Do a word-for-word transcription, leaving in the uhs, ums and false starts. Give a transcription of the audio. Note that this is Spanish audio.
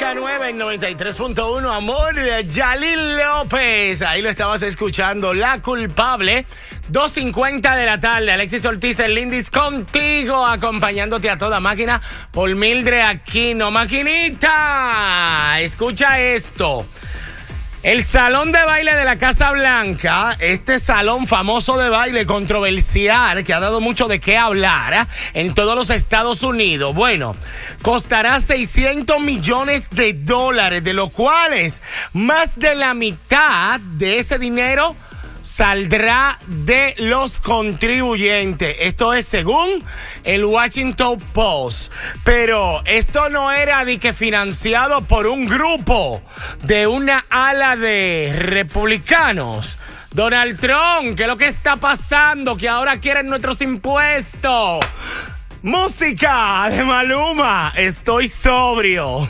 Música nueva en noventa y tres punto uno, amor, Yalil López. Ahí lo estabas escuchando, La Culpable. dos cincuenta de la tarde, Alexis Ortiz, el Lindis contigo, acompañándote a toda máquina por Mildred Aquino. Maquinita, escucha esto. El salón de baile de la Casa Blanca, este salón famoso de baile controversial que ha dado mucho de qué hablar ¿eh? en todos los Estados Unidos, bueno, costará seiscientos millones de dólares, de los cuales más de la mitad de ese dinero saldrá de los contribuyentes. Esto es según el Washington Post. Pero esto no era de que financiado por un grupo de una ala de republicanos. Donald Trump, ¿qué es lo que está pasando? Que ahora quieren nuestros impuestos. Música de Maluma, Estoy Sobrio.